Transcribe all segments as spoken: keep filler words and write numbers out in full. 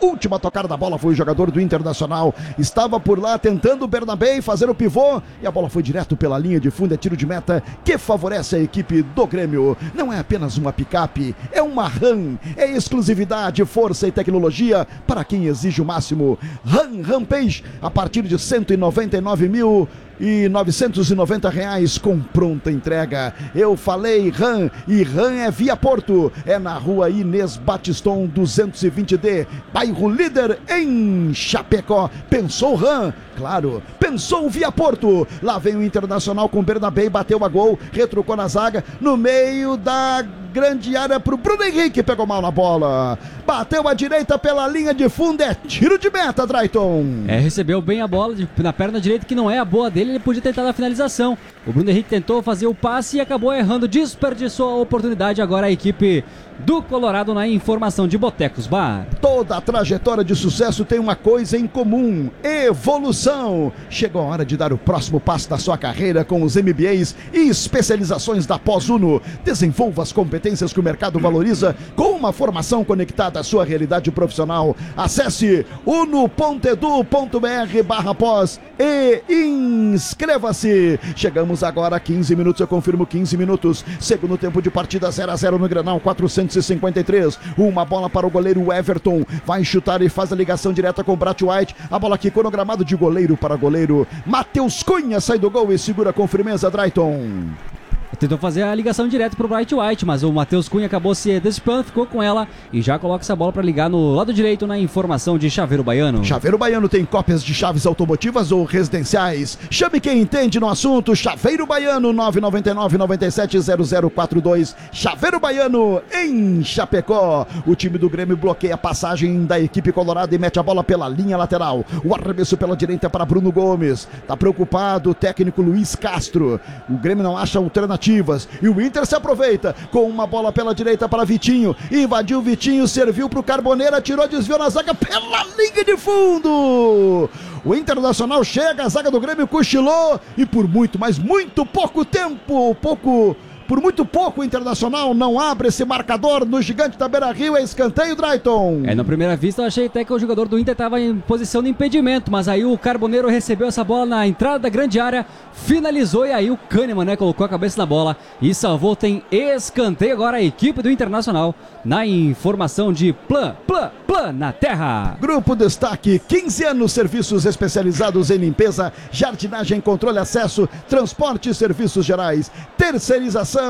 última tocada da bola foi o jogador do Internacional. Estava por lá tentando o Bernabé fazer o pivô e a bola foi direto pela linha de fundo. É tiro de meta que favorece a equipe do Grêmio. Não é apenas uma picape, é uma RAM. É exclusividade, força e tecnologia para quem exige o máximo. RAM Rampage a partir de cento e noventa e nove mil e novecentos e noventa reais com pronta entrega. Eu falei RAM e RAM é Via Porto, é na rua Inês Batiston duzentos e vinte D, bairro Líder em Chapecó. Pensou RAM? Claro, pensou Via Porto. Lá vem o Internacional com Bernabé, bateu a gol, retrucou na zaga, no meio da grande área pro Bruno Henrique, pegou mal na bola, bateu à direita pela linha de fundo, é tiro de meta, Drayton. É, recebeu bem a bola de, na perna direita, que não é a boa dele, ele podia tentar a finalização. O Bruno Henrique tentou fazer o passe e acabou errando, desperdiçou a oportunidade. Agora a equipe do Colorado na informação de Botecos Bar. Toda a trajetória de sucesso tem uma coisa em comum: evolução. Chegou a hora de dar o próximo passo da sua carreira com os M B As e especializações da Pós-Uno. Desenvolva as competências que o mercado valoriza com uma formação conectada à sua realidade profissional. Acesse uno ponto edu ponto br barra pós e inscreva-se. Chegamos agora a quinze minutos, eu confirmo quinze minutos. Segundo tempo de partida, zero a zero no Grenal, quatrocentos e cinquenta e três. Uma bola para o goleiro Everton. Vai chutar e faz a ligação direta com o Brat White. A bola quicou no gramado de goleiro para goleiro. Matheus Cunha sai do gol e segura com firmeza, Drayton. Tentou fazer a ligação direto pro Bright White, mas o Matheus Cunha acabou se despando, ficou com ela e já coloca essa bola para ligar no lado direito na informação de Chaveiro Baiano. Chaveiro Baiano tem cópias de chaves automotivas ou residenciais. Chame quem entende no assunto. Chaveiro Baiano, nove nove nove, nove sete zero zero quatro dois. Chaveiro Baiano em Chapecó. O time do Grêmio bloqueia a passagem da equipe colorada e mete a bola pela linha lateral. O arremesso pela direita para Bruno Gomes. Tá preocupado o técnico Luiz Castro. O Grêmio não acha alternativa e o Inter se aproveita com uma bola pela direita para Vitinho, invadiu Vitinho, serviu para o Carboneira, tirou, desviou na zaga pela linha de fundo. O Internacional chega, a zaga do Grêmio cochilou e por muito, mas muito pouco tempo, pouco... Por muito pouco o Internacional não abre esse marcador no Gigante da Beira-Rio. É escanteio, Drayton. É, na primeira vista eu achei até que o jogador do Inter estava em posição de impedimento, mas aí o Carboneiro recebeu essa bola na entrada da grande área, finalizou e aí o Kahneman, né, colocou a cabeça na bola e salvou. Tem escanteio agora a equipe do Internacional na informação de Plan, Plan, Plan na Terra. Grupo Destaque, quinze anos, serviços especializados em limpeza, jardinagem, controle, acesso, transporte e serviços gerais, terceirização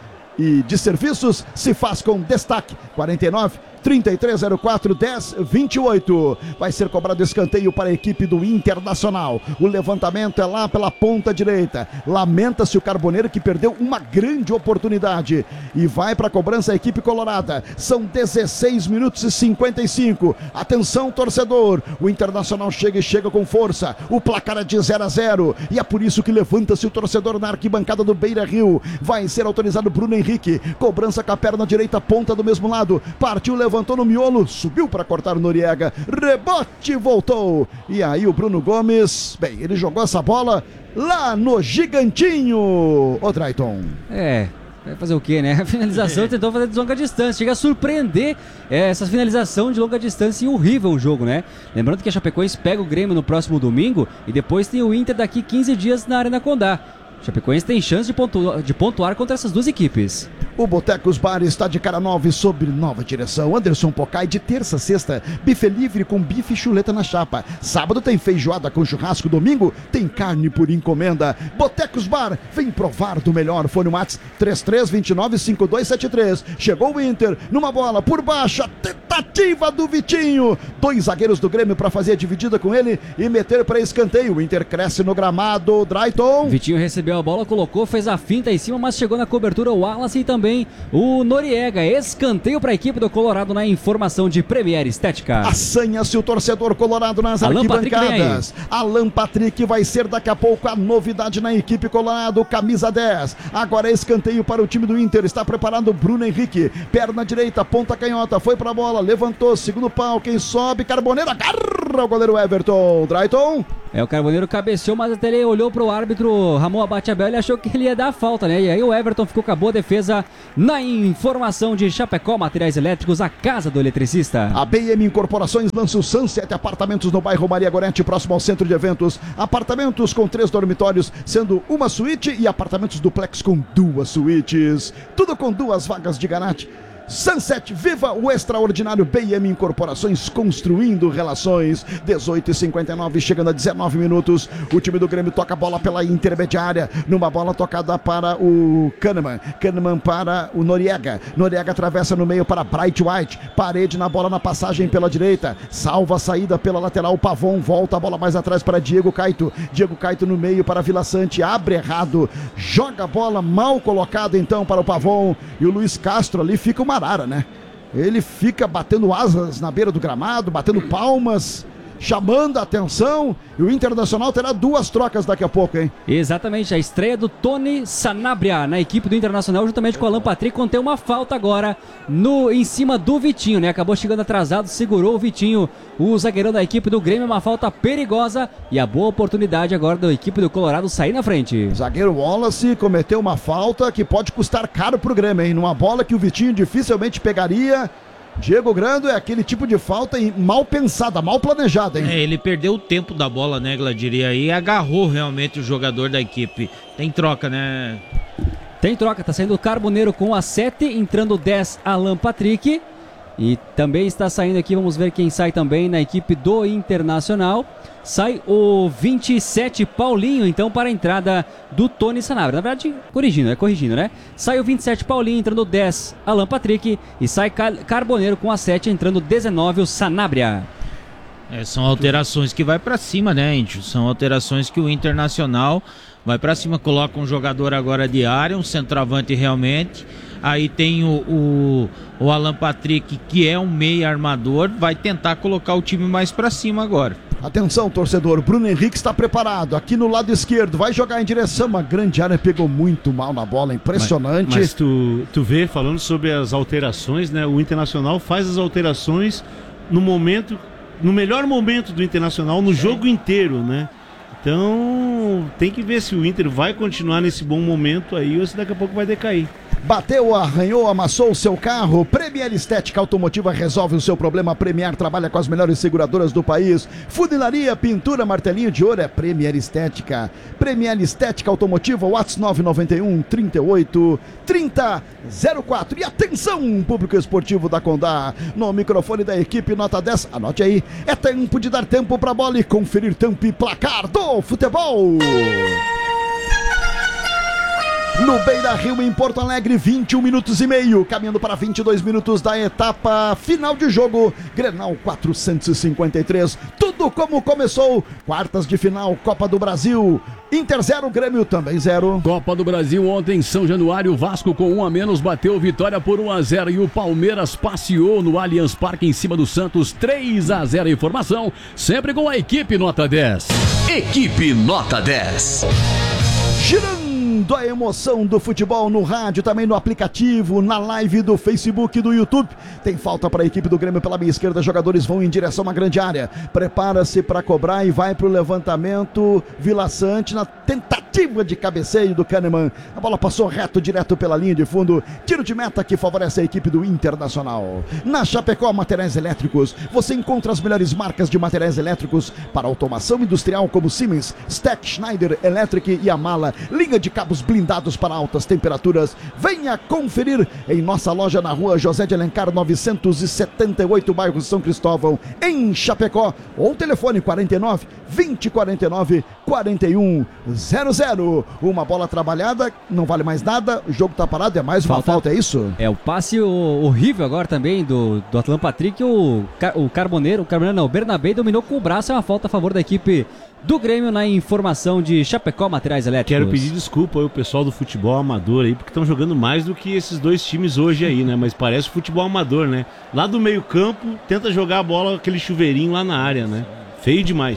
e de serviços se faz com Destaque. Quarenta e nove, trinta e três zero quatro, dez, vinte e oito. Vai ser cobrado escanteio para a equipe do Internacional. O levantamento é lá pela ponta direita. Lamenta-se o Carboneiro, que perdeu uma grande oportunidade. E vai para a cobrança a equipe colorada. São dezesseis minutos e cinquenta e cinco. Atenção, torcedor. O Internacional chega e chega com força. O placar é de zero a zero. E é por isso que levanta-se o torcedor na arquibancada do Beira-Rio. Vai ser autorizado Bruno Henrique. Cobrança com a perna direita, ponta do mesmo lado. Partiu, levantou no miolo, subiu para cortar o Noriega, rebote, voltou, e aí o Bruno Gomes, bem, ele jogou essa bola lá no Gigantinho, ô Drayton. É, vai fazer o quê, né? A finalização tentou fazer de longa distância, chega a surpreender é, essa finalização de longa distância e horrível o jogo, né? Lembrando que a Chapecoense pega o Grêmio no próximo domingo e depois tem o Inter daqui quinze dias na Arena Condá. Chapecoense tem chance de pontuar, de pontuar contra essas duas equipes. O Botecos Bar está de cara nova e sob nova direção. Anderson Pocai, de terça a sexta, bife livre com bife e chuleta na chapa. Sábado tem feijoada com churrasco, domingo tem carne por encomenda. Botecos Bar, vem provar do melhor. Fone Whats três três dois nove cinco dois sete três. Chegou o Inter, numa bola por baixo, a tentativa do Vitinho. Dois zagueiros do Grêmio para fazer a dividida com ele e meter para escanteio. O Inter cresce no gramado, Drayton. Vitinho recebeu a bola, colocou, fez a finta em cima, mas chegou na cobertura o Wallace e também o Noriega. Escanteio para a equipe do Colorado na informação de Premier Estética. Assanha-se o torcedor colorado nas Alan arquibancadas. Alan Patrick vai ser daqui a pouco a novidade na equipe colorado, camisa dez. Agora é escanteio para o time do Inter. Está preparado Bruno Henrique. Perna direita, ponta canhota, foi para a bola, levantou, segundo pau, quem sobe, Carboneira, gar... Erra o goleiro Everton. Drayton. É, o Carboneiro cabeceou, mas até ele olhou pro árbitro Ramon Abateabel e achou que ele ia dar a falta, né? E aí o Everton ficou com a boa defesa na informação de Chapecó, materiais elétricos, a casa do eletricista. A B M Incorporações lança o Sunset Apartamentos no bairro Maria Gorete, próximo ao centro de eventos. Apartamentos com três dormitórios, sendo uma suíte, e apartamentos duplex com duas suítes. Tudo com duas vagas de garagem. Sunset, viva o extraordinário. B M Incorporações, construindo relações. Dezoito e cinquenta e nove, chegando a dezenove minutos. O time do Grêmio toca a bola pela intermediária, numa bola tocada para o Kahneman. Kahneman para o Noriega. Noriega atravessa no meio para Bright White. Parede na bola, na passagem pela direita. Salva a saída pela lateral. Pavon volta a bola mais atrás para Diego Caito. Diego Caito no meio para Vila Sante. Abre errado. Joga a bola mal colocada então para o Pavon. E o Luiz Castro ali fica uma arara, né? Ele fica batendo asas na beira do gramado, batendo palmas, chamando a atenção, e o Internacional terá duas trocas daqui a pouco, hein? Exatamente, a estreia do Tony Sanabria na equipe do Internacional, juntamente com o Alan Patrick, contém uma falta agora no, em cima do Vitinho, né? Acabou chegando atrasado, segurou o Vitinho, o zagueirão da equipe do Grêmio, uma falta perigosa, e a boa oportunidade agora da equipe do Colorado sair na frente. Zagueiro Wallace cometeu uma falta que pode custar caro pro Grêmio, hein? Numa bola que o Vitinho dificilmente pegaria. Diego Grando é aquele tipo de falta mal pensada, mal planejada, hein? É, ele perdeu o tempo da bola, né, Gladiria, e agarrou realmente o jogador da equipe. Tem troca, né? Tem troca, tá saindo o Carboneiro com a sete, entrando o dez, Alan Patrick. E também está saindo aqui, vamos ver quem sai também na equipe do Internacional. Sai o vinte e sete, Paulinho, então, para a entrada do Tony Sanabria. Na verdade, corrigindo, é corrigindo, né? Sai o vinte e sete, Paulinho, entrando o dez, Alan Patrick. E sai Carboneiro com a sete, entrando o dezenove, o Sanabria. É, são alterações que vai para cima, né, Índio? São alterações que o Internacional vai para cima. Coloca um jogador agora de área, um centroavante realmente. Aí tem o, o, o Alan Patrick, que é um meia armador, vai tentar colocar o time mais para cima agora. Atenção, torcedor, Bruno Henrique está preparado, aqui no lado esquerdo, vai jogar em direção, uma grande área, pegou muito mal na bola, impressionante. Mas, mas tu, tu vê, falando sobre as alterações, né, o Internacional faz as alterações no momento, no melhor momento do Internacional, no jogo inteiro, né? Então, tem que ver se o Inter vai continuar nesse bom momento aí ou se daqui a pouco vai decair. Bateu, arranhou, amassou o seu carro. Premier Estética Automotiva resolve o seu problema. Premier trabalha com as melhores seguradoras do país. Funilaria, pintura, martelinho de ouro é Premier Estética. Premier Estética Automotiva, WhatsApp nove nove um, trinta e oito, trinta, zero quatro. E atenção, público esportivo da Condá. No microfone da equipe, nota dez. Anote aí. É tempo de dar tempo pra bola e conferir tempo e placar do futebol. No Beira Rio, em Porto Alegre, vinte e um minutos e meio, caminhando para vinte e dois minutos da etapa final de jogo. Grenal quatrocentos e cinquenta e três, tudo como começou. Quartas de final, Copa do Brasil. Inter zero, Grêmio também zero. Copa do Brasil ontem em São Januário, Vasco com um a menos bateu Vitória por um a zero e o Palmeiras passeou no Allianz Parque em cima do Santos, três a zero. Informação sempre com a equipe nota dez. Equipe nota dez. Girando a emoção do futebol no rádio, também no aplicativo, na live do Facebook e do YouTube. Tem falta para a equipe do Grêmio pela minha esquerda, jogadores vão em direção a uma grande área. Prepara-se para cobrar e vai para o levantamento Vila Sante na tentativa de cabeceio do Kahneman. A bola passou reto, direto pela linha de fundo. Tiro de meta que favorece a equipe do Internacional. Na Chapecó Materiais Elétricos, você encontra as melhores marcas de materiais elétricos para automação industrial como Siemens, Steck, Schneider Electric e Amala. Linha de cabos blindados para altas temperaturas. Venha conferir em nossa loja na rua José de Alencar novecentos e setenta e oito, bairro São Cristóvão, em Chapecó, ou telefone quarenta e nove, vinte, quarenta e nove, quarenta e um, zero zero. Uma bola trabalhada, não vale mais nada, o jogo tá parado, é mais uma falta, falta é isso? É o passe horrível agora também do, do Alan Patrick, o, o Carboneiro, o Carboneiro não, o Bernabé dominou com o braço, é uma falta a favor da equipe do Grêmio na informação de Chapecó Materiais Elétricos. Quero pedir desculpa ao pessoal do futebol amador aí, porque estão jogando mais do que esses dois times hoje aí, né? Mas parece futebol amador, né? Lá do meio campo, tenta jogar a bola, aquele chuveirinho lá na área, né? Feio demais.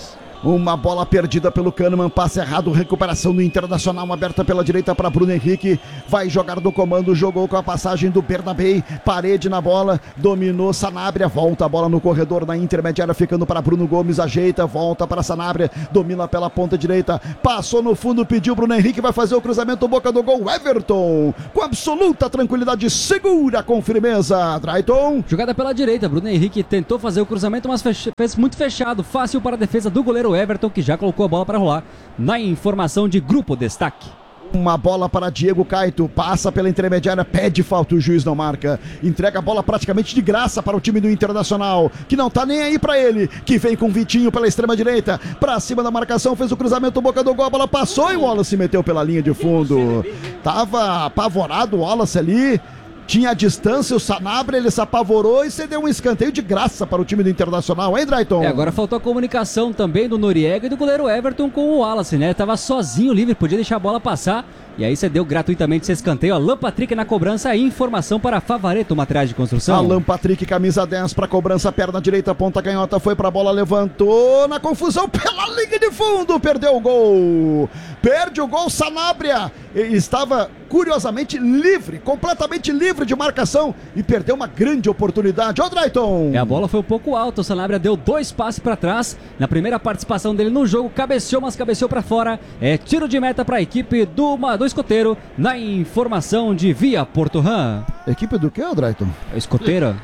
Uma bola perdida pelo Kahneman, passe errado, recuperação do Internacional, aberta pela direita para Bruno Henrique, vai jogar do comando, jogou com a passagem do Bernabé, parede na bola, dominou Sanabria, volta a bola no corredor na intermediária, ficando para Bruno Gomes, ajeita, volta para Sanabria, domina pela ponta direita, passou no fundo, pediu Bruno Henrique, vai fazer o cruzamento, boca do gol, Everton, com absoluta tranquilidade, segura com firmeza, Drayton. Jogada pela direita, Bruno Henrique tentou fazer o cruzamento, mas fez, fez muito fechado, fácil para a defesa do goleiro Everton, que já colocou a bola para rolar na informação de Grupo Destaque. Uma bola para Diego Caito, passa pela intermediária, pede falta, o juiz não marca, entrega a bola praticamente de graça para o time do Internacional, que não tá nem aí para ele, que vem com Vitinho pela extrema direita, para cima da marcação, fez o cruzamento, boca do gol, a bola passou e o Wallace meteu pela linha de fundo, tava apavorado o Wallace ali, tinha a distância, o Sanabria, ele se apavorou e cedeu um escanteio de graça para o time do Internacional, hein, Drayton? É, agora faltou a comunicação também do Noriega e do goleiro Everton com o Wallace, né? Tava sozinho, livre, podia deixar a bola passar. E aí cedeu gratuitamente esse escanteio. Alan Patrick na cobrança e informação para Favareto Materiais de Construção. Alan Patrick, camisa dez para cobrança, perna direita, ponta canhota, foi para a bola, levantou na confusão pela linha de fundo, perdeu o gol. Perde o gol, Sanabria. Ele estava curiosamente livre, completamente livre de marcação e perdeu uma grande oportunidade. Ô, Drayton! É, a bola foi um pouco alta, o Sanabria deu dois passes para trás. Na primeira participação dele no jogo, cabeceou, mas cabeceou para fora. É tiro de meta para a equipe do, do Escoteiro, na informação de Via Portorran. Equipe do que, Drayton? Escoteiro?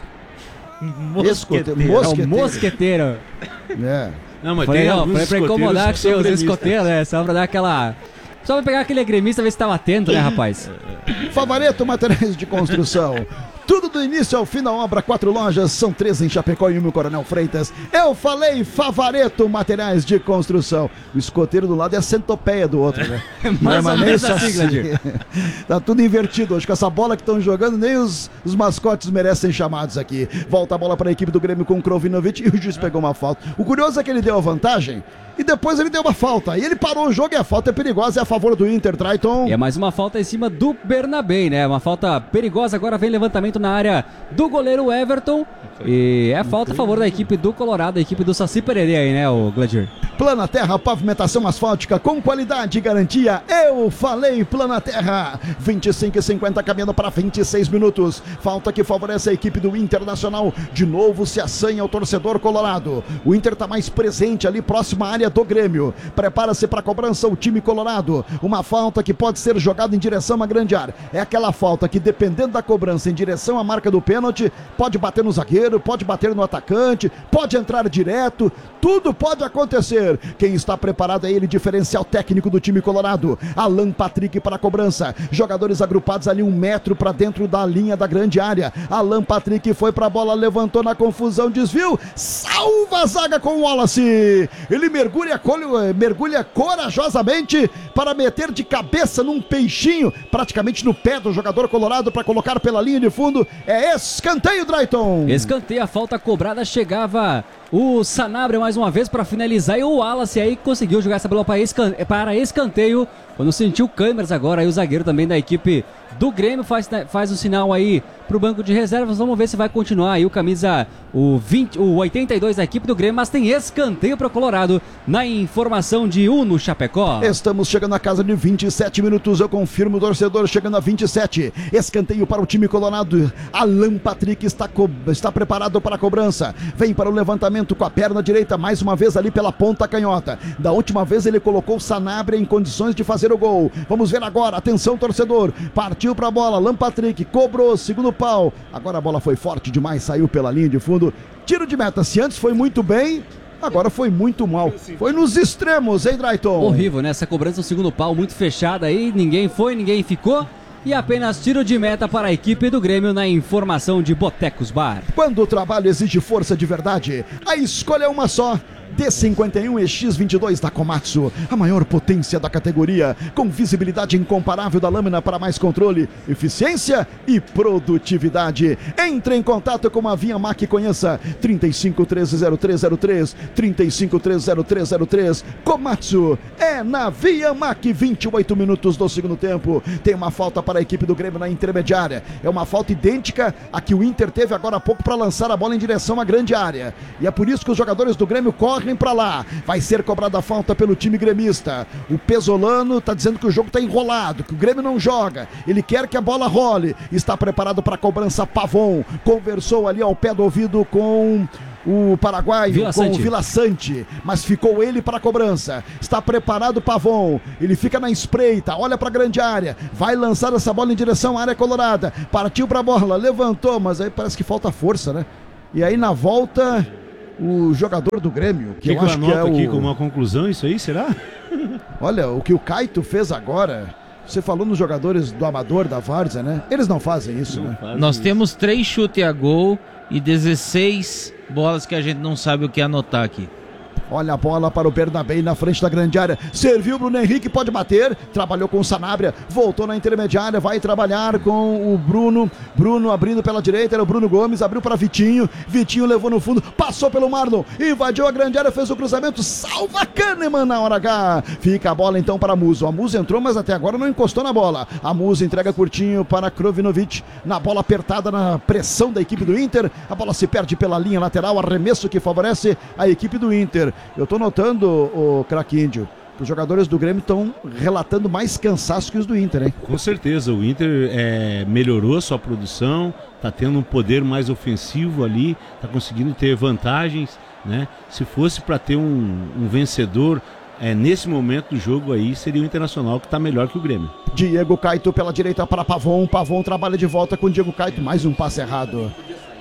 Mosqueteiro. É o Mosqueteiro. É. Não, mas falei, tem não, alguns falei pra incomodar que tem os gremistas. escoteiros, né? Só pra dar aquela... Só pra pegar aquele gremista e ver se tava atento, né, rapaz? Favareto Materiais de Construção. Tudo do início ao fim da obra, quatro lojas, são três em Chapecó e uma em Coronel Freitas. Eu falei Favareto Materiais de Construção. O escoteiro do lado é a centopeia do outro, né? Mais Não é ou nem menos isso assim, Gladir. Tá tudo invertido hoje, com essa bola que estão jogando, nem os, os mascotes merecem chamados aqui. Volta a bola para a equipe do Grêmio com o Krovinovic e o juiz pegou uma falta. O curioso é que ele deu a vantagem e depois ele deu uma falta. E ele parou o jogo e a falta é perigosa, é a favor do Inter, Drayton. E é mais uma falta em cima do Bernabé, né? Uma falta perigosa, agora vem levantamento na área do goleiro Everton. E é falta a favor da equipe do Colorado, a equipe do Saci Pererê aí, né, o Gladir? Plana Terra, pavimentação asfáltica com qualidade e garantia. Eu falei Plana Terra. vinte e cinco e cinquenta, caminhando para vinte e seis minutos. Falta que favorece a equipe do Internacional. De novo se assanha o torcedor colorado. O Inter está mais presente ali próximo à área do Grêmio. Prepara-se para a cobrança o time colorado. Uma falta que pode ser jogada em direção à grande área. É aquela falta que, dependendo da cobrança em direção à marca do pênalti, pode bater no zagueiro, pode bater no atacante, pode entrar direto. Tudo pode acontecer. Quem está preparado é ele, diferencial técnico do time colorado. Alan Patrick para a cobrança. Jogadores agrupados ali um metro para dentro da linha da grande área. Alan Patrick foi para a bola, levantou na confusão, desvio, salva a zaga com o Wallace. Ele mergulha, mergulha corajosamente para meter de cabeça num peixinho, praticamente no pé do jogador colorado para colocar pela linha de fundo. É escanteio, Drayton. Escanteio, a falta cobrada, chegava o Sanabria mais uma vez para finalizar e o Wallace aí conseguiu jogar essa bola para, escan... para escanteio quando sentiu câmeras agora aí o zagueiro também da equipe do Grêmio faz, faz o sinal aí pro banco de reservas. Vamos ver se vai continuar aí o camisa o, vinte, o oitenta e dois da equipe do Grêmio, mas tem escanteio para o Colorado na informação de Uno Chapecó. Estamos chegando a casa de vinte e sete minutos, eu confirmo o torcedor, chegando a vinte e sete. Escanteio para o time colorado. Alan Patrick está, co... está preparado para a cobrança. Vem para o levantamento com a perna direita, mais uma vez ali pela ponta canhota. Da última vez ele colocou o Sanabria em condições de fazer o gol. Vamos ver agora, atenção torcedor. Partiu para a bola, Alan Patrick cobrou, segundo pau. Agora a bola foi forte demais, saiu pela linha de fundo. Tiro de meta, se antes foi muito bem, agora foi muito mal. Foi nos extremos, hein, Drayton? Horrível, né? Essa cobrança no segundo pau, muito fechada aí. Ninguém foi, ninguém ficou. E apenas tiro de meta para a equipe do Grêmio na informação de Botecos Bar. Quando o trabalho exige força de verdade, a escolha é uma só. D cinquenta e um E X vinte e dois da Komatsu, a maior potência da categoria, com visibilidade incomparável da lâmina para mais controle, eficiência e produtividade. Entre em contato com a Via Mac e conheça trinta e cinco, treze, zero três zero três, trinta e cinco, treze, zero três zero três. Komatsu é na Via Mac. Vinte e oito minutos do segundo tempo. Tem uma falta para a equipe do Grêmio na intermediária. É uma falta idêntica à que o Inter teve agora há pouco para lançar a bola em direção à grande área. E é por isso que os jogadores do Grêmio correm correm pra lá. Vai ser cobrada a falta pelo time gremista. O Pesolano tá dizendo que o jogo tá enrolado, que o Grêmio não joga. Ele quer que a bola role. Está preparado para a cobrança Pavon. Conversou ali ao pé do ouvido com o paraguaio, Vila com Sante. o Vila Sante, mas ficou ele para a cobrança. Está preparado o Pavon, ele fica na espreita, olha para a grande área, vai lançar essa bola em direção à área colorada, partiu para a bola, levantou, mas aí parece que falta força, né? E aí na volta, o jogador do Grêmio, que, que eu que acho eu que é anoto aqui o... como uma conclusão isso aí, será? Olha, o que o Caito fez agora, você falou nos jogadores do Amador, da Várzea, né? Eles não fazem isso, Não né? fazem Nós isso. temos três chutes a gol e dezesseis bolas que a gente não sabe o que anotar aqui. Olha a bola para o Bernabé na frente da grande área. Serviu o Bruno Henrique, pode bater. Trabalhou com o Sanabria, voltou na intermediária, vai trabalhar com o Bruno. Bruno abrindo pela direita, era o Bruno Gomes, abriu para Vitinho. Vitinho levou no fundo, passou pelo Marlon, invadiu a grande área, fez o cruzamento, salva Kahneman na hora H. Fica a bola então para Muso. A Muso entrou, mas até agora não encostou na bola. A Muso entrega curtinho para Krovinovic. Na bola apertada, na pressão da equipe do Inter. A bola se perde pela linha lateral, arremesso que favorece a equipe do Inter. Eu tô notando, o craque Índio, que os jogadores do Grêmio estão relatando mais cansaço que os do Inter, hein? Com certeza, o Inter é, melhorou a sua produção, tá tendo um poder mais ofensivo ali, tá conseguindo ter vantagens, né? Se fosse para ter um, um vencedor é, nesse momento do jogo aí, seria o Internacional, que tá melhor que o Grêmio. Diego Caito pela direita para Pavon. Pavon trabalha de volta com o Diego Caito, mais um passe errado.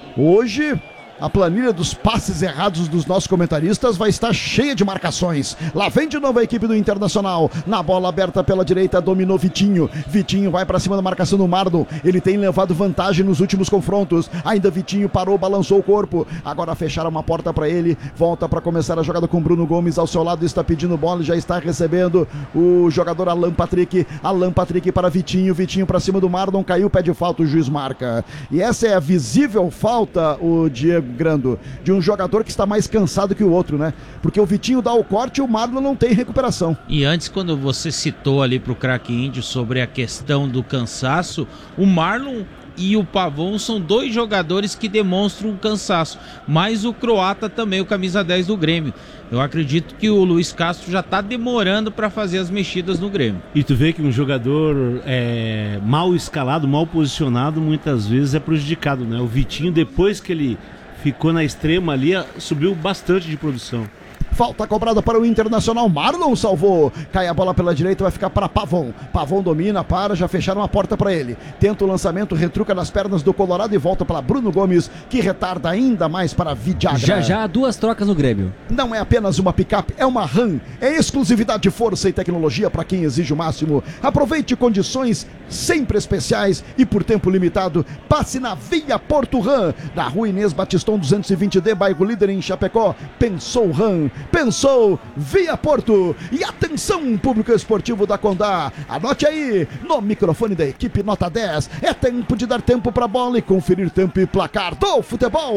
Hoje, a planilha dos passes errados dos nossos comentaristas vai estar cheia de marcações. Lá vem de novo a equipe do Internacional. Na bola aberta pela direita, dominou Vitinho. Vitinho vai para cima da marcação do Marlon. Ele tem levado vantagem nos últimos confrontos. Ainda Vitinho parou, balançou o corpo. Agora fecharam uma porta para ele. Volta para começar a jogada com Bruno Gomes. Ao seu lado está pedindo bola e já está recebendo o jogador Alan Patrick. Alan Patrick para Vitinho. Vitinho para cima do Marlon. Caiu, pede falta, o juiz marca. E essa é a visível falta, o Diego Grando, de um jogador que está mais cansado que o outro, né? Porque o Vitinho dá o corte e o Marlon não tem recuperação. E antes, quando você citou ali pro craque Índio sobre a questão do cansaço, o Marlon e o Pavon são dois jogadores que demonstram cansaço, mas o croata também, o camisa dez do Grêmio. Eu acredito que o Luiz Castro já está demorando para fazer as mexidas no Grêmio. E tu vê que um jogador é, mal escalado, mal posicionado, muitas vezes é prejudicado, né? O Vitinho, depois que ele ficou na extrema ali, subiu bastante de produção. Falta cobrada para o Internacional. Marlon salvou. Cai a bola pela direita, vai ficar para Pavon. Pavon domina, para, já fecharam a porta para ele. Tenta o lançamento, retruca nas pernas do Colorado e volta para Bruno Gomes, que retarda ainda mais para Vidagra. Já já duas trocas no Grêmio. Não é apenas uma picape, é uma RAM. É exclusividade de força e tecnologia para quem exige o máximo. Aproveite condições sempre especiais e por tempo limitado. Passe na Via Porto RAM, na Rua Inês Batiston duzentos e vinte D, bairro Líder em Chapecó. Pensou RAM, pensou Via Porto. E atenção, público esportivo da Condá, anote aí, no microfone da equipe Nota dez, é tempo de dar tempo para a bola e conferir tempo e placar do futebol.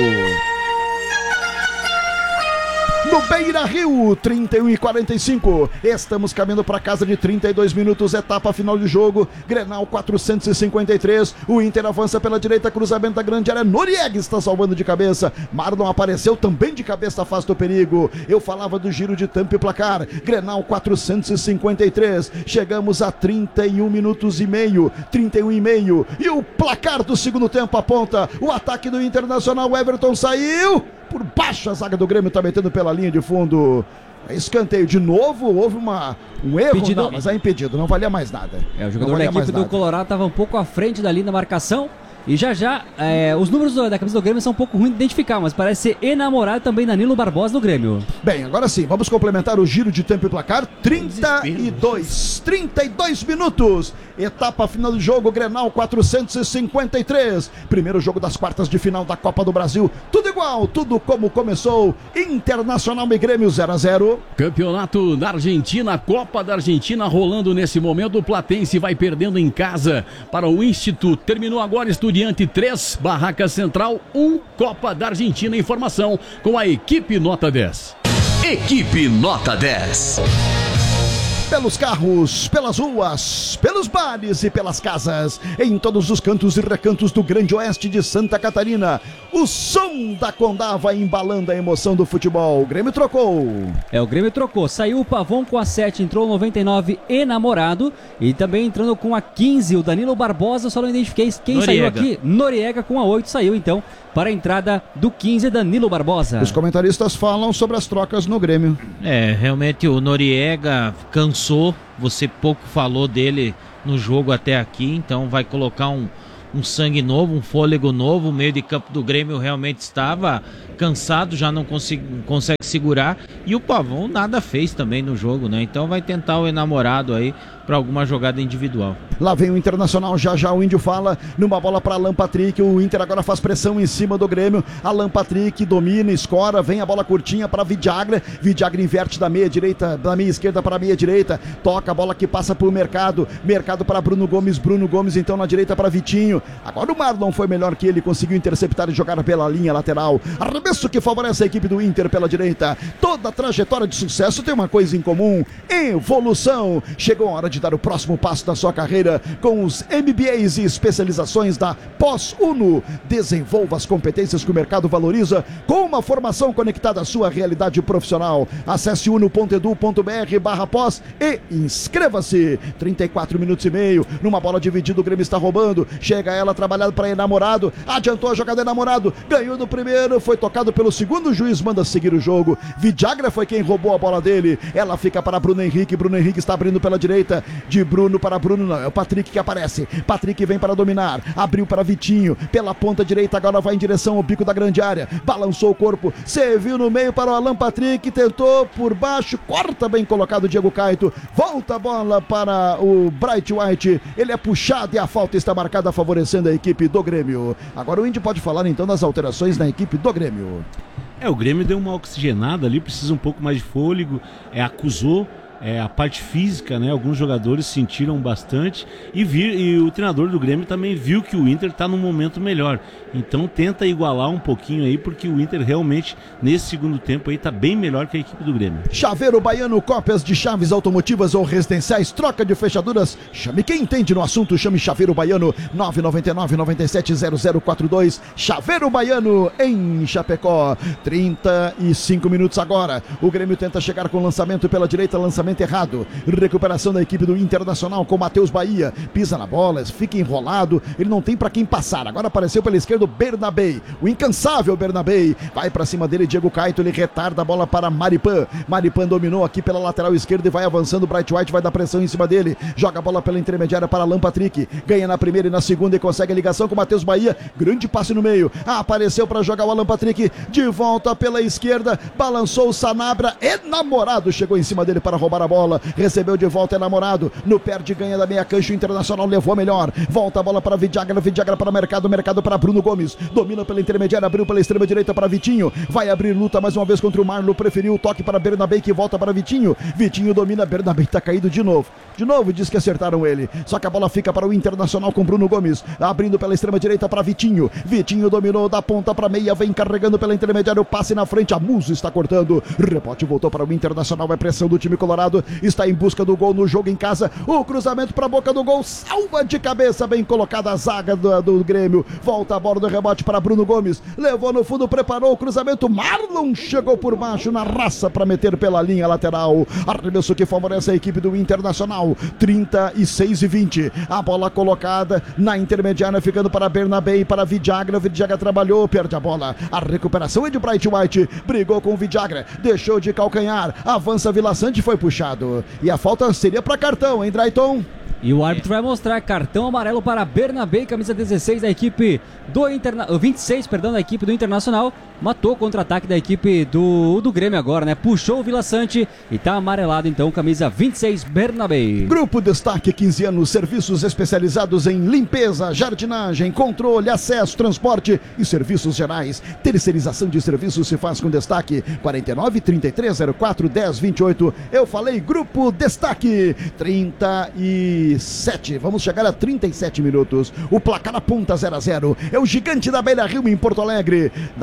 No Beira Rio, trinta e um e quarenta e cinco. Estamos caminhando para casa de trinta e dois minutos, etapa final de jogo. Grenal quatrocentos e cinquenta e três. O Inter avança pela direita, cruzamento da grande área. Noriega está salvando de cabeça. Marlon apareceu também de cabeça, afasta o perigo. Eu falava do giro de tampa e placar. Grenal quatrocentos e cinquenta e três. Chegamos a trinta e um minutos e meio. trinta e um e meio. E o placar do segundo tempo aponta o ataque do Internacional. O Everton saiu. Por baixo a zaga do Grêmio está metendo pela linha de fundo. Escanteio de novo, houve uma, um erro, Pedido... não, mas é impedido, não valia mais nada. É, o jogador da equipe do Colorado estava um pouco à frente da linha da marcação. E já já, é, os números da camisa do Grêmio são um pouco ruins de identificar, mas parece ser enamorado também Danilo Barbosa do Grêmio. Bem, agora sim, vamos complementar o giro de tempo e placar. trinta e dois, trinta e dois minutos. Etapa final do jogo, Grenal quatrocentos e cinquenta e três. Primeiro jogo das quartas de final da Copa do Brasil. Tudo igual, tudo como começou. Internacional e Grêmio zero a zero. Campeonato da Argentina, Copa da Argentina rolando nesse momento. O Platense vai perdendo em casa para o Instituto. Terminou agora Estudiante três, Barraca Central um, Copa da Argentina. Informação com a equipe Nota dez. Equipe Nota dez. Pelos carros, pelas ruas, pelos bares e pelas casas, em todos os cantos e recantos do Grande Oeste de Santa Catarina, o som da Condá vai embalando a emoção do futebol. O Grêmio trocou. É, o Grêmio trocou. Saiu o Pavon com a sete, entrou o noventa e nove enamorado. E também entrando com a quinze, o Danilo Barbosa. Só não identifiquei quem Noriega. saiu aqui. Noriega com a oito saiu então para a entrada do quinze, Danilo Barbosa. Os comentaristas falam sobre as trocas no Grêmio. É, realmente o Noriega cansou. Você pouco falou dele no jogo até aqui. Então vai colocar um, um sangue novo, um fôlego novo. O meio de campo do Grêmio realmente estava cansado, já não consegui, consegue segurar. E o Pavão nada fez também no jogo, né? Então vai tentar o enamorado aí para alguma jogada individual. Lá vem o Internacional, já já o Índio fala, numa bola para Alan Patrick, o Inter agora faz pressão em cima do Grêmio, Alan Patrick domina, escora, vem a bola curtinha para Vidagra, Vidagra inverte da meia direita, da meia esquerda para a meia direita, toca a bola que passa para o Mercado, Mercado para Bruno Gomes, Bruno Gomes então na direita para Vitinho, agora o Marlon foi melhor que ele, conseguiu interceptar e jogar pela linha lateral, arremesso que favorece a equipe do Inter pela direita, toda a trajetória de sucesso tem uma coisa em comum, evolução, chegou a hora de dar o próximo passo da sua carreira com os M B As e especializações da Pós-Uno. Desenvolva as competências que o mercado valoriza com uma formação conectada à sua realidade profissional. Acesse uno ponto edu ponto br barra pós e inscreva-se. trinta e quatro minutos e meio, numa bola dividida, o Grêmio está roubando, chega ela trabalhada para enamorado, adiantou a jogada enamorado, ganhou no primeiro, foi tocado pelo segundo, o juiz manda seguir o jogo. Vidagra foi quem roubou a bola dele, ela fica para Bruno Henrique, Bruno Henrique está abrindo pela direita, de Bruno para Bruno, não, é o Patrick que aparece, Patrick vem para dominar, abriu para Vitinho, pela ponta direita, agora vai em direção ao bico da grande área, balançou o corpo, serviu no meio para o Alan Patrick, tentou por baixo, corta bem colocado o Diego Caito, volta a bola para o Bright White, ele é puxado e a falta está marcada favorecendo a equipe do Grêmio. Agora o Indy pode falar então das alterações na equipe do Grêmio. É, o Grêmio deu uma oxigenada ali, precisa um pouco mais de fôlego, é, acusou É, a parte física, né? Alguns jogadores sentiram bastante e, vir, e o treinador do Grêmio também viu que o Inter está num momento melhor, então tenta igualar um pouquinho aí, porque o Inter realmente nesse segundo tempo aí está bem melhor que a equipe do Grêmio. Chaveiro Baiano, cópias de chaves automotivas ou residenciais, troca de fechaduras, chame quem entende no assunto, chame Chaveiro Baiano, nove nove nove, nove sete zero zero quatro dois, Chaveiro Baiano em Chapecó. Trinta e cinco minutos agora, o Grêmio tenta chegar com lançamento pela direita, lançamento errado, recuperação da equipe do Internacional com Matheus Bahia, pisa na bola, fica enrolado, ele não tem pra quem passar, agora apareceu pela esquerda o Bernabé, o incansável Bernabé, vai pra cima dele Diego Caito, ele retarda a bola para Maripan, Maripan dominou aqui pela lateral esquerda e vai avançando, o Bright White vai dar pressão em cima dele, joga a bola pela intermediária para Alan Patrick, ganha na primeira e na segunda e consegue a ligação com Matheus Bahia, grande passe no meio, apareceu pra jogar o Alan Patrick, de volta pela esquerda, balançou o Sanabria, enamorado, chegou em cima dele para roubar a bola, recebeu de volta enamorado, no perde ganha da meia cancha, o Internacional levou a melhor, volta a bola para Vidagra, Vidagra para Mercado, Mercado para Bruno Gomes, domina pela intermediária, abriu pela extrema direita para Vitinho, vai abrir luta mais uma vez contra o Marlon, preferiu o toque para Bernabé que volta para Vitinho, Vitinho domina, Bernabé tá caído de novo, de novo diz que acertaram ele, só que a bola fica para o Internacional com Bruno Gomes, abrindo pela extrema direita para Vitinho, Vitinho dominou da ponta para meia, vem carregando pela intermediária, o passe na frente, a Muso está cortando, rebote voltou para o Internacional, é pressão do time colorado, está em busca do gol no jogo em casa, o cruzamento para a boca do gol, salva de cabeça, bem colocada a zaga do, do Grêmio, volta a bola do rebote para Bruno Gomes, levou no fundo, preparou o cruzamento, Marlon chegou por baixo na raça para meter pela linha lateral, arremesso que favorece a equipe do Internacional, trinta e seis e vinte, a bola colocada na intermediária, ficando para Bernabé e para Vidagra, Vidagra trabalhou, perde a bola, a recuperação é de Bright White, brigou com o Vidagra, deixou de calcanhar, avança Vila Sante, foi puxado, e a falta seria para cartão, hein, Drayton? E o árbitro vai mostrar cartão amarelo para Bernabé, camisa dezesseis da equipe do Internacional, vinte e seis, perdão, da equipe do Internacional, matou o contra-ataque da equipe do, do Grêmio agora, né? Puxou o Vila Sante e tá amarelado então, camisa vinte e seis, Bernabé. Grupo Destaque, quinze anos, serviços especializados em limpeza, jardinagem, controle, acesso, transporte e serviços gerais. Terceirização de serviços se faz com Destaque, quarenta e nove, trinta e três, zero quatro, dez, vinte e oito. Eu falei Grupo Destaque, trinta e sete, vamos chegar a trinta e sete minutos. O placar aponta zero a zero. É o Gigante da Beira Rio em Porto Alegre. Na semana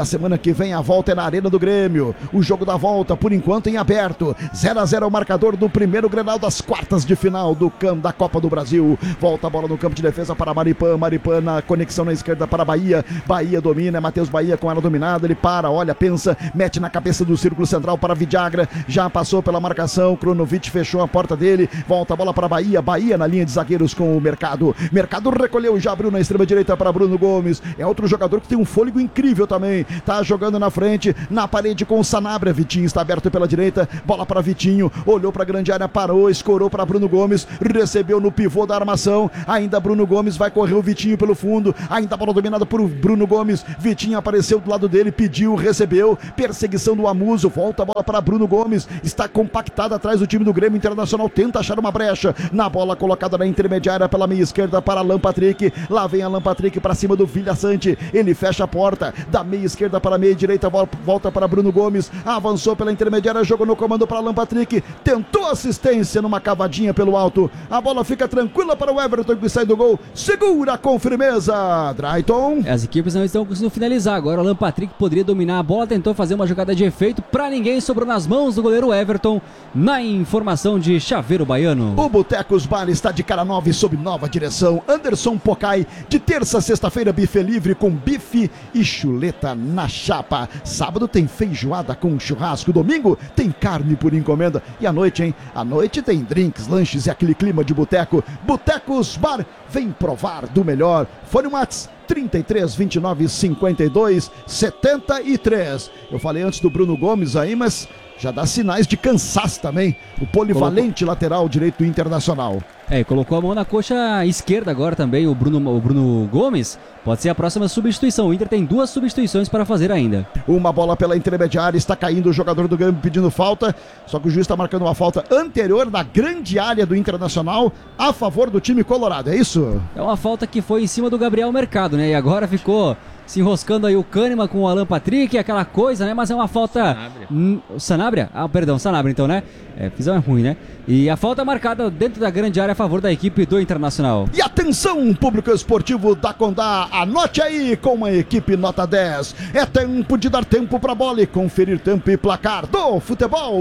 que vem a volta é na Arena do Grêmio. O jogo da volta, por enquanto, em aberto. zero a zero é o marcador do primeiro Grenal das quartas de final do campo da Copa do Brasil. Volta a bola no campo de defesa para Maripan. Maripan na conexão na esquerda para Bahia. Bahia domina, é Matheus Bahia com ela dominada. Ele para, olha, pensa, mete na cabeça do círculo central para Vidagra. Já passou pela marcação. Kronovic fechou a porta dele. Volta a bola para Bahia. Bahia na linha de zagueiros com o Mercado. Mercado recolheu, já abriu na extrema direita para Bruno Gomes. É outro jogador que tem um fôlego incrível também. Tá jogando na frente, na parede com o Sanabria. Vitinho está aberto pela direita. Bola para Vitinho. Olhou para a grande área, parou, escorou para Bruno Gomes. Recebeu no pivô da armação. Ainda Bruno Gomes vai correr o Vitinho pelo fundo. Ainda a bola dominada por Bruno Gomes. Vitinho apareceu do lado dele, pediu, recebeu. Perseguição do Amuso. Volta a bola para Bruno Gomes. Está compactado atrás do time do Grêmio Internacional. Tenta achar uma brecha. Na bola colocada na intermediária pela meia esquerda para Alan Patrick. Lá vem Alan Patrick para cima do Vilha Sante. Ele fecha a porta. Da meia esquerda para a meia direita. Volta para Bruno Gomes. Avançou pela intermediária. Jogou no comando para Alan Patrick. Tentou assistência numa cavadinha pelo alto. A bola fica tranquila para o Everton que sai do gol. Segura com firmeza. Drayton. As equipes não estão conseguindo finalizar. Agora o Alan Patrick poderia dominar a bola. Tentou fazer uma jogada de efeito. Para ninguém, sobrou nas mãos do goleiro Everton. Na informação de Chaveiro Baiano. O Botecos Bar está de cara nova e sob nova direção. Anderson Pocai, de terça a sexta-feira, bife livre com bife e chuleta na chapa. Sábado tem feijoada com churrasco. Domingo tem carne por encomenda. E à noite, hein? À noite tem drinks, lanches e aquele clima de boteco. Botecos Bar, vem provar do melhor. Fone Max trinta e três, vinte e nove, cinquenta e dois, setenta e três. Eu falei antes do Bruno Gomes aí, mas já dá sinais de cansaço também. O polivalente colocou... lateral direito do Internacional. É, e colocou a mão na coxa esquerda agora também o Bruno, o Bruno Gomes. Pode ser a próxima substituição. O Inter tem duas substituições para fazer ainda. Uma bola pela intermediária, está caindo o jogador do Grêmio pedindo falta. Só que o juiz está marcando uma falta anterior na grande área do Internacional a favor do time colorado, é isso? É uma falta que foi em cima do Gabriel Mercado, né? E agora ficou se enroscando aí o Kahneman com o Alan Patrick, aquela coisa, né? Mas é uma falta... Sanabria? Hum, Sanabria? Ah, perdão, Sanabria então, né? É, fizeram ruim, né? E a falta marcada dentro da grande área a favor da equipe do Internacional. E atenção, público esportivo da Condá, anote aí com a equipe nota dez. É tempo de dar tempo pra bola e conferir tempo e placar do futebol.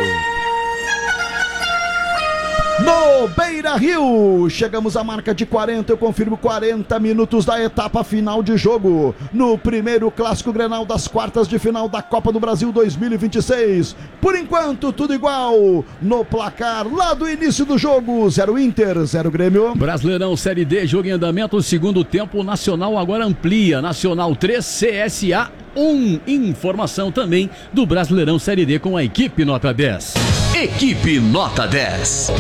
No Beira-Rio, chegamos à marca de quarenta, eu confirmo quarenta minutos da etapa final de jogo, no primeiro Clássico Grenal das quartas de final da Copa do Brasil dois mil e vinte e seis. Por enquanto, tudo igual, no placar lá do início do jogo, zero Inter, zero Grêmio. Brasileirão Série D, jogo em andamento, segundo tempo, Nacional agora amplia, Nacional três, C S A um. Informação também do Brasileirão Série D com a equipe nota dez. Equipe nota dez.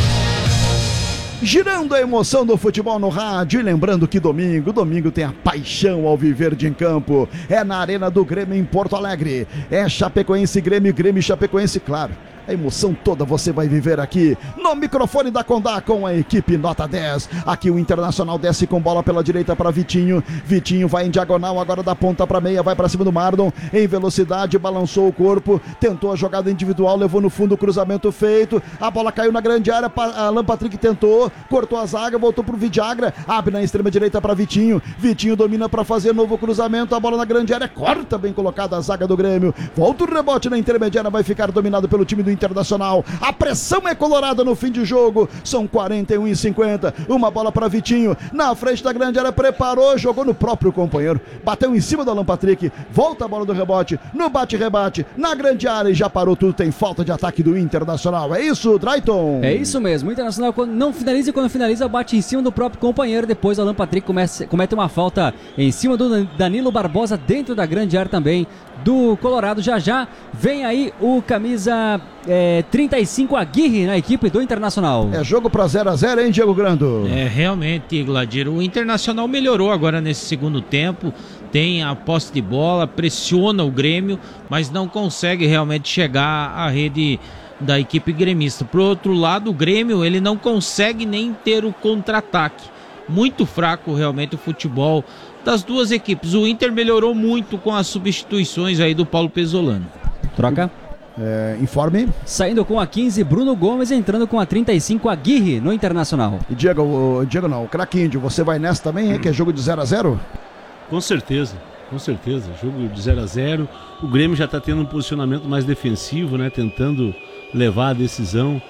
Girando a emoção do futebol no rádio e lembrando que domingo, domingo tem a paixão ao viver de em campo. É na Arena do Grêmio em Porto Alegre. É Chapecoense, Grêmio, Grêmio e Chapecoense, claro. A emoção toda você vai viver aqui no microfone da Condá com a equipe nota dez. Aqui o Internacional desce com bola pela direita para Vitinho. Vitinho vai em diagonal agora da ponta para meia, vai para cima do Mardon. Em velocidade, balançou o corpo, tentou a jogada individual, levou no fundo o cruzamento feito. A bola caiu na grande área, Alan Patrick tentou, cortou a zaga, voltou pro Vidagra, abre na extrema direita para Vitinho. Vitinho domina para fazer novo cruzamento, a bola na grande área, corta bem colocada a zaga do Grêmio. Volta o rebote na intermediária, vai ficar dominado pelo time do Internacional. A pressão é colorada no fim de jogo. São quarenta e um e cinquenta. Uma bola para Vitinho. Na frente da grande área, preparou, jogou no próprio companheiro. Bateu em cima do Alan Patrick. Volta a bola do rebote. No bate-rebate. Na grande área e já parou tudo. Tem falta de ataque do Internacional. É isso, Drayton? É isso mesmo. O Internacional quando não finaliza e quando finaliza bate em cima do próprio companheiro. Depois o Alan Patrick comece, comete uma falta em cima do Danilo Barbosa dentro da grande área também do Colorado. Já já vem aí o camisa é, trinta e cinco Aguirre na equipe do Internacional. É jogo para zero a zero, hein, Diego Grando? É, realmente, Gladir, o Internacional melhorou agora nesse segundo tempo, tem a posse de bola, pressiona o Grêmio, mas não consegue realmente chegar à rede da equipe gremista. Por outro lado, o Grêmio, ele não consegue nem ter o contra-ataque. Muito fraco realmente o futebol das duas equipes. O Inter melhorou muito com as substituições aí do Paulo Pesolano. Troca. É, informe. Saindo com a quinze, Bruno Gomes, entrando com a trinta e cinco, Aguirre no Internacional. E Diego, o, Diego não, o craque Índio, você vai nessa também, hein, que é jogo de zero a zero? Com certeza. Com certeza, jogo de zero a zero. O Grêmio já está tendo um posicionamento mais defensivo, né? Tentando levar a decisão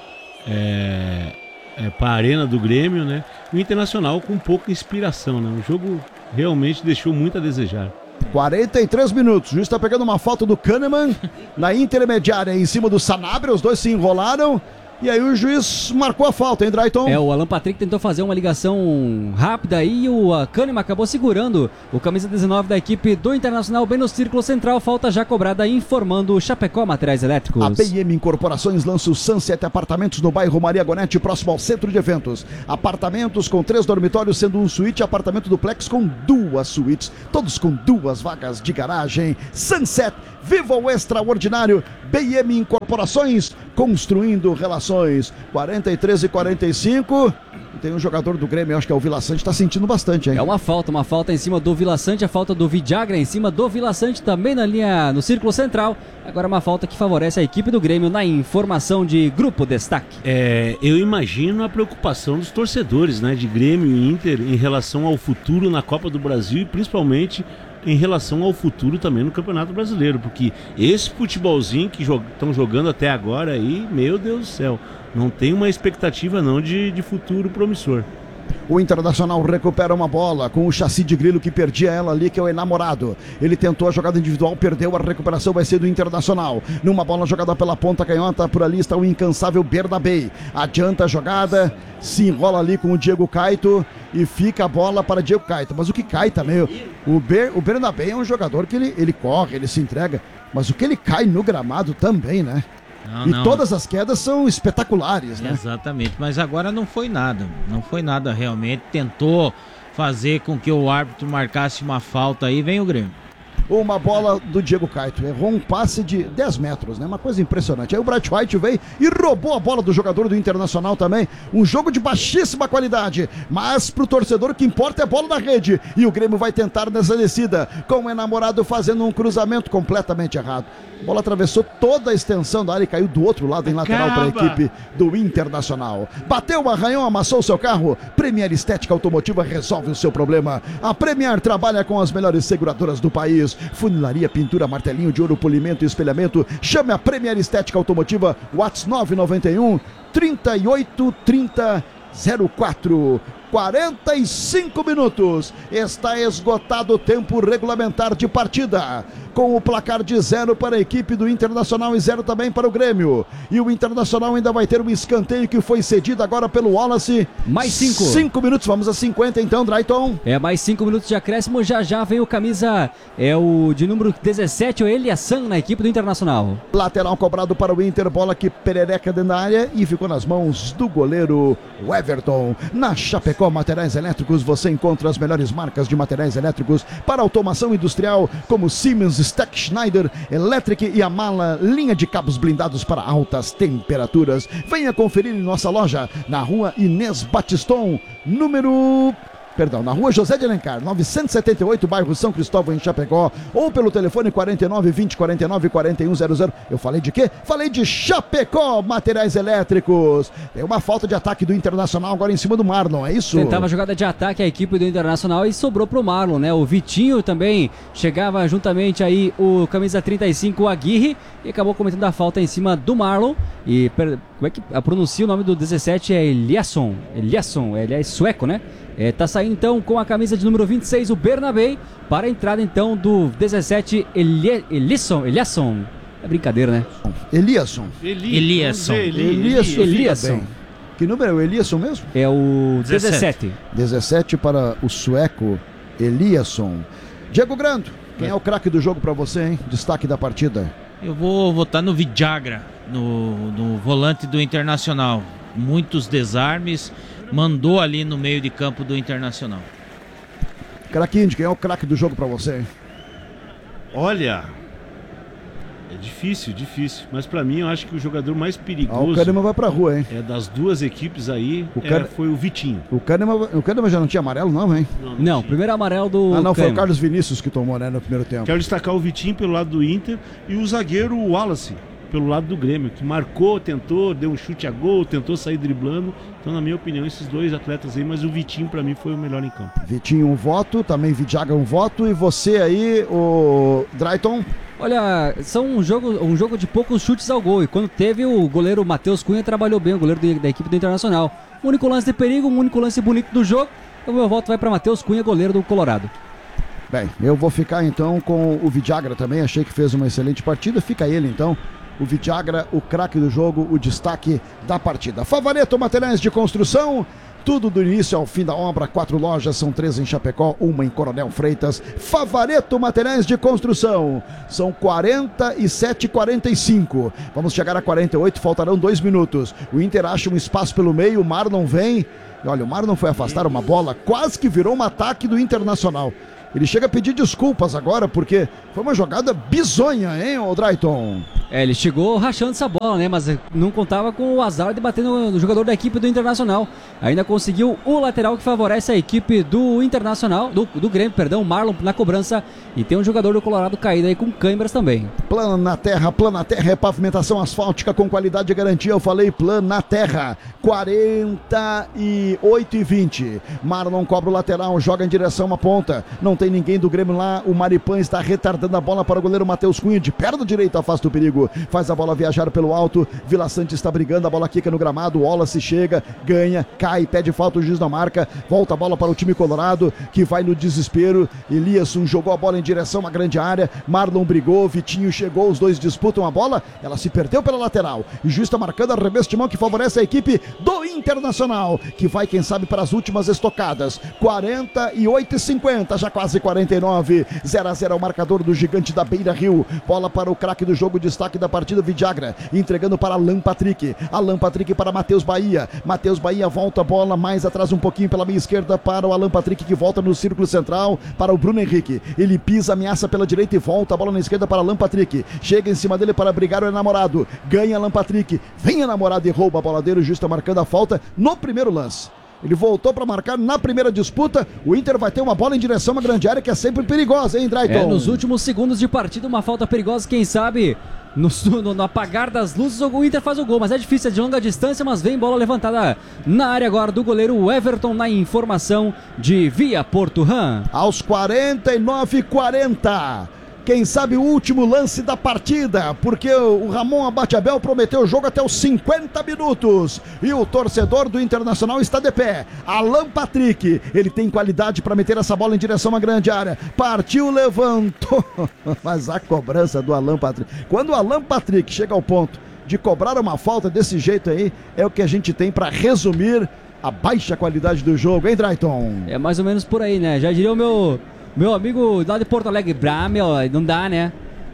é, é, para a arena do Grêmio, né? O Internacional com pouca inspiração, né? O jogo realmente deixou muito a desejar. quarenta e três minutos, o juiz está pegando uma falta do Kahneman na intermediária em cima do Sanabria, os dois se enrolaram. E aí o juiz marcou a falta, hein, Drayton? É, o Alan Patrick tentou fazer uma ligação rápida e o Kahneman acabou segurando o camisa dezenove da equipe do Internacional bem no círculo central. Falta já cobrada, informando o Chapecó Materiais Elétricos. A B I M Incorporações lança o Sunset Apartamentos no bairro Maria Gonetti, próximo ao centro de eventos. Apartamentos com três dormitórios, sendo um suíte, apartamento duplex com duas suítes, todos com duas vagas de garagem. Sunset, viva o extraordinário. B I M Incorporações, construindo relações. quarenta e três e quarenta e cinco. Tem um jogador do Grêmio, acho que é o Vila Sante, tá sentindo bastante, hein? É uma falta, uma falta em cima do Vila Sante, a falta do Vidagra em cima do Vila Sante, também na linha, no círculo central. Agora uma falta que favorece a equipe do Grêmio na informação de Grupo Destaque. É, eu imagino a preocupação dos torcedores, né, de Grêmio e Inter em relação ao futuro na Copa do Brasil e principalmente em relação ao futuro também no Campeonato Brasileiro, porque esse futebolzinho que estão jogando até agora aí, meu Deus do céu, não tem uma expectativa não de, de futuro promissor. O Internacional recupera uma bola com o chassi de Grilo que perdia ela ali, que é o enamorado. Ele tentou a jogada individual, perdeu, a recuperação vai ser do Internacional. Numa bola jogada pela ponta canhota, por ali está o incansável Bernabei. Adianta a jogada, se enrola ali com o Diego Caito e fica a bola para Diego Caito. Mas o que cai também, o, Ber, o Bernabei é um jogador que ele, ele corre, ele se entrega, mas o que ele cai no gramado também, né? Não, e não. todas as quedas são espetaculares, né? Exatamente, mas agora não foi nada, não foi nada realmente, tentou fazer com que o árbitro marcasse uma falta aí, vem o Grêmio. Uma bola do Diego Caito, errou um passe de dez metros, né? Uma coisa impressionante. Aí o Bright White veio e roubou a bola do jogador do Internacional também. Um jogo de baixíssima qualidade, mas pro torcedor o que importa é a bola na rede. E o Grêmio vai tentar nessa descida, com o enamorado fazendo um cruzamento completamente errado. A bola atravessou toda a extensão da área e caiu do outro lado em lateral para a equipe do Internacional. Bateu o arranhão, amassou o seu carro. Premier Estética Automotiva resolve o seu problema. A Premier trabalha com as melhores seguradoras do país. Funilaria, pintura, martelinho de ouro, polimento e espelhamento. Chame a Premier Estética Automotiva. WhatsApp nove nove um, trinta e oito, trinta, zero quatro. quarenta e cinco minutos. Está esgotado o tempo regulamentar de partida. Com o placar de zero para a equipe do Internacional e zero também para o Grêmio. E o Internacional ainda vai ter um escanteio que foi cedido agora pelo Wallace. Mais cinco. Cinco minutos, vamos a cinquenta então, Drayton. É, mais cinco minutos de acréscimo, já já vem o camisa, é o de número dezessete, o Eliassan na equipe do Internacional. Lateral cobrado para o Inter, bola que perereca dentro da área e ficou nas mãos do goleiro Everton. Na Chapecó Materiais Elétricos você encontra as melhores marcas de materiais elétricos para automação industrial, como Siemens, Stack, Schneider, Electric e a Mala, linha de cabos blindados para altas temperaturas. Venha conferir em nossa loja na rua Inês Batiston, número... Perdão, na rua José de Alencar, novecentos e setenta e oito, bairro São Cristóvão, em Chapecó, ou pelo telefone quarenta e nove, vinte, quarenta e nove, quarenta e um zero zero. Eu falei de quê? Falei de Chapecó Materiais Elétricos. Tem uma falta de ataque do Internacional agora em cima do Marlon, é isso? Tentava a jogada de ataque a equipe do Internacional e sobrou pro Marlon, né? O Vitinho também chegava juntamente aí o camisa trinta e cinco, o Aguirre, e acabou cometendo a falta em cima do Marlon. E per... como é que pronuncia o nome do dezessete? É Eliasson. Eliasson, ele é sueco, né? É, tá saindo então com a camisa de número vinte e seis, o Bernabei, para a entrada então do dezessete, Elie, Eliasson. Eliasson. É brincadeira, né? Eliasson. Eli, Eliasson. Eli, Eliasson. Eliasson. Bem. Que número é o Eliasson mesmo? É o dezessete. dezessete. dezessete para o sueco Eliasson. Diego Grando, quem é o craque do jogo para você, hein? Destaque da partida. Eu vou votar no Vidagra, no, no volante do Internacional. Muitos desarmes, mandou ali no meio de campo do Internacional. Craquinho, quem é o craque do jogo pra você? Olha, é difícil, difícil, mas pra mim eu acho que o jogador mais Ah, o perigoso Kahneman vai pra rua, hein? é das duas equipes aí, O é, Kahn- foi o Vitinho. O Kahneman, o Kahneman já não tinha amarelo, não, hein? Não, primeiro amarelo do Ah, não, foi o Kahneman. Carlos Vinícius que tomou, né, no primeiro tempo. Quero destacar o Vitinho pelo lado do Inter e o zagueiro Wallace. pelo lado do Grêmio, que marcou, tentou, deu um chute a gol, tentou sair driblando. Então, na minha opinião, esses dois atletas aí, mas o Vitinho, para mim, foi o melhor em campo. Vitinho, um voto, também Vidiaga, um voto. E você aí, o Drayton? Olha, são um jogo, um jogo de poucos chutes ao gol. E quando teve, o goleiro Matheus Cunha trabalhou bem, o goleiro do, da equipe do Internacional. Um único lance de perigo, um único lance bonito do jogo. O meu voto vai para Matheus Cunha, goleiro do Colorado. Bem, eu vou ficar então com o Vidiaga também. Achei que fez uma excelente partida. Fica ele então. O Vidiaga, o craque do jogo, o destaque da partida. Favareto Materiais de Construção, tudo do início ao fim da obra. Quatro lojas, são três em Chapecó, uma em Coronel Freitas. Favareto Materiais de Construção. São quarenta e sete e quarenta e cinco. Vamos chegar a quarenta e oito, faltarão dois minutos. O Inter acha um espaço pelo meio, o Marlon vem. Olha, o Marlon foi afastar uma bola, quase que virou um ataque do Internacional. Ele chega a pedir desculpas agora, porque foi uma jogada bizonha, hein, o Drayton? É, ele chegou rachando essa bola, né? Mas não contava com o azar de bater no, no jogador da equipe do Internacional. Ainda conseguiu o lateral que favorece a equipe do Internacional, do, do Grêmio, perdão, o Marlon na cobrança. E tem um jogador do Colorado caído aí com câimbras também. Plano na Terra, Plano na Terra é pavimentação asfáltica com qualidade e garantia. Eu falei Plano na Terra. quarenta e oito e vinte. Marlon cobra o lateral, joga em direção à ponta. Não tem ninguém do Grêmio lá. O Maripan está retardando a bola para o goleiro Matheus Cunha. De perna direita afasta o perigo. Faz a bola viajar pelo alto. Vila Sante está brigando. A bola quica no gramado. O Wallace chega, ganha, cai, pede falta. O juiz da marca. Volta a bola para o time colorado, que vai no desespero. Eliasson jogou a bola em direção à grande área. Marlon brigou. Vitinho chegou. Os dois disputam a bola. Ela se perdeu pela lateral. O juiz está marcando arremesso de mão que favorece a equipe do Internacional, que vai, quem sabe, para as últimas estocadas. quarenta e oito e cinquenta, já quase quarenta e nove. zero a zero é o marcador do gigante da Beira Rio. Bola para o craque do jogo, destaque da partida, Vidiagra, entregando para Alan Patrick. Alan Patrick para Matheus Bahia. Matheus Bahia volta a bola mais atrás um pouquinho pela meia esquerda para o Alan Patrick, que volta no círculo central para o Bruno Henrique. Ele pisa, ameaça pela direita e volta a bola na esquerda para Alan Patrick. Chega em cima dele para brigar o enamorado. Ganha Alan Patrick. Vem enamorado e rouba a bola dele. O juiz está marcando a falta no primeiro lance. Ele voltou para marcar na primeira disputa. O Inter vai ter uma bola em direção a uma grande área que é sempre perigosa, hein, Drayton? É, nos últimos segundos de partida, uma falta perigosa, quem sabe no, no, no apagar das luzes o Inter faz o gol, mas é difícil, é de longa distância, mas vem bola levantada na área agora do goleiro Everton, na informação de Via Porturan. Aos quarenta e nove e quarenta. Quem sabe o último lance da partida, porque o Ramon Abate-Abel prometeu o jogo até os cinquenta minutos. E o torcedor do Internacional está de pé. Alan Patrick, ele tem qualidade para meter essa bola em direção à grande área. Partiu, levantou. Mas a cobrança do Alan Patrick. Quando o Alan Patrick chega ao ponto de cobrar uma falta desse jeito aí, é o que a gente tem para resumir a baixa qualidade do jogo, hein, Drayton? É mais ou menos por aí, né? Já diria o meu... Meu amigo lá de Porto Alegre, Brá, meu, não dá, né?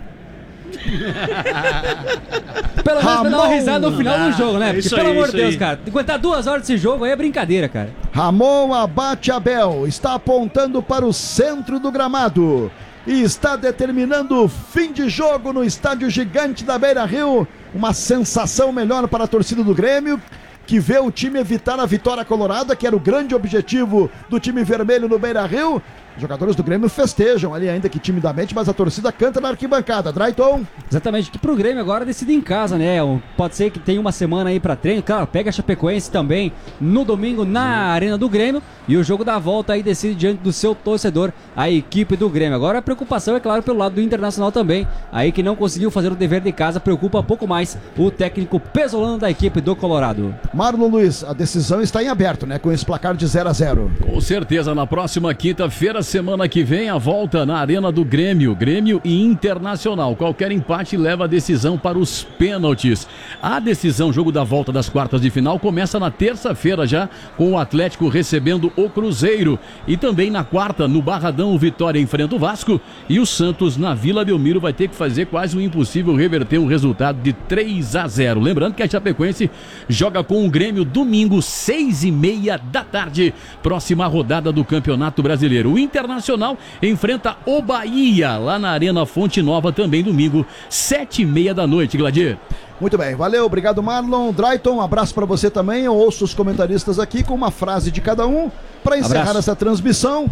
Pelo menos pra dar uma risada no final do jogo, né? Porque, pelo amor de Deus, cara, aguentar duas horas desse jogo aí é brincadeira, cara. Ramon Abate-Abel está apontando para o centro do gramado e está determinando o fim de jogo no estádio gigante da Beira Rio. Uma sensação melhor para a torcida do Grêmio, que vê o time evitar a vitória colorada, que era o grande objetivo do time vermelho no Beira Rio. Os jogadores do Grêmio festejam ali, ainda que timidamente, mas a torcida canta na arquibancada. Drayton? Exatamente, que pro Grêmio agora decide em casa, né? Pode ser que tenha uma semana aí pra treino, claro, pega a Chapecoense também no domingo na Arena do Grêmio, e o jogo da volta aí decide diante do seu torcedor, a equipe do Grêmio. Agora a preocupação é claro pelo lado do Internacional também, aí que não conseguiu fazer o dever de casa, preocupa um pouco mais o técnico pesolano da equipe do Colorado. Marlon Luiz, a decisão está em aberto, né? Com esse placar de zero a zero. Com certeza, na próxima quinta-feira, semana que vem, a volta na Arena do Grêmio, Grêmio e Internacional. Qualquer empate leva a decisão para os pênaltis. A decisão, jogo da volta das quartas de final, começa na terça-feira já, com o Atlético recebendo o Cruzeiro. E também na quarta, no Barradão, o Vitória enfrenta o Vasco e o Santos na Vila Belmiro vai ter que fazer quase o impossível reverter um resultado de três a zero. Lembrando que a Chapecoense joga com o Grêmio domingo, seis e meia da tarde, próxima rodada do Campeonato Brasileiro. O Internacional enfrenta o Bahia lá na Arena Fonte Nova também domingo, sete e meia da noite, Gladir. Muito bem, valeu, obrigado Marlon. Drayton, um abraço para você também. Eu ouço os comentaristas aqui com uma frase de cada um para encerrar abraço. Essa transmissão.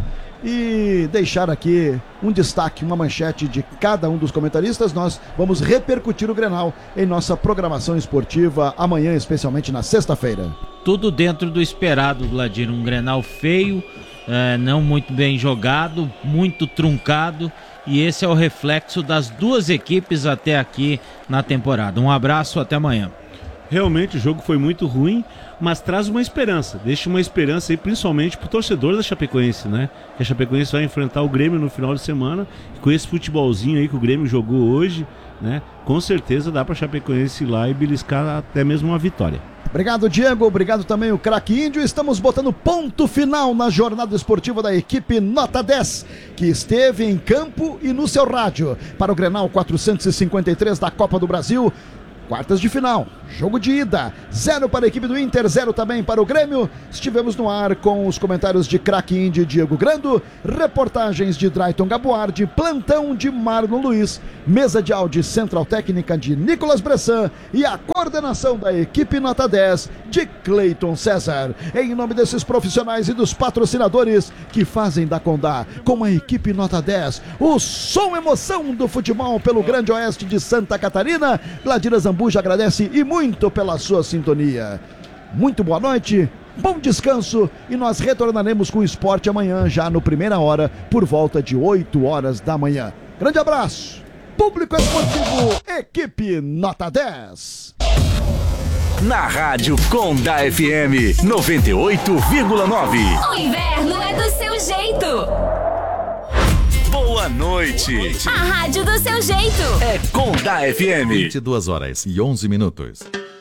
e deixar aqui um destaque, uma manchete de cada um dos comentaristas. Nós vamos repercutir o Grenal em nossa programação esportiva amanhã, especialmente na sexta-feira. Tudo dentro do esperado, Gladir. Um Grenal feio, é, não muito bem jogado, muito truncado, e esse é o reflexo das duas equipes até aqui na temporada. Um abraço, até amanhã. Realmente o jogo foi muito ruim, mas traz uma esperança, deixa uma esperança aí principalmente pro torcedor da Chapecoense, né? Que a Chapecoense vai enfrentar o Grêmio no final de semana, e com esse futebolzinho aí que o Grêmio jogou hoje, né? Com certeza dá pra Chapecoense ir lá e beliscar até mesmo uma vitória. Obrigado, Diego. Obrigado também o craque Índio. Estamos botando ponto final na jornada esportiva da equipe Nota dez, que esteve em campo e no seu rádio para o Grenal quatrocentos e cinquenta e três da Copa do Brasil. Quartas de final, jogo de ida, zero para a equipe do Inter, zero também para o Grêmio. Estivemos no ar com os comentários de craque Índio e Diego Grando, reportagens de Drayton Gabuardi, plantão de Marlon Luiz, mesa de áudio central técnica de Nicolas Bressan e a coordenação da equipe Nota dez de Cleiton César. Em nome desses profissionais e dos patrocinadores que fazem da Condá, com a equipe Nota dez, o som emoção do futebol pelo Grande Oeste de Santa Catarina, Gladira Zambuja agradece e muito pela sua sintonia. Muito boa noite, bom descanso e nós retornaremos com o esporte amanhã já no Primeira Hora por volta de oito horas da manhã. Grande abraço, público esportivo, equipe Nota dez. Na Rádio Condá F M noventa e oito vírgula nove. O inverno é do seu jeito. Boa noite. A rádio do seu jeito. É Condá F M. vinte e duas horas e onze minutos.